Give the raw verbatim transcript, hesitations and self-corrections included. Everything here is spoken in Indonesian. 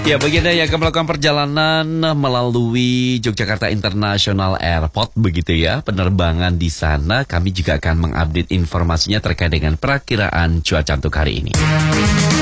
Ya, bagi Anda yang akan melakukan perjalanan melalui Yogyakarta International Airport begitu ya, penerbangan di sana, kami juga akan mengupdate informasinya terkait dengan perakiraan cuaca untuk hari ini.